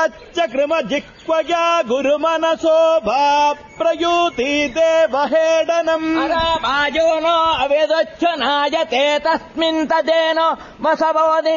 చక్రమ జిక్వయా గురు మనసో భా ప్రయూతి దేవహేడనం వాజో నో అవేదొచ్చనాయతే తస్మిన్ తదేన వసవోది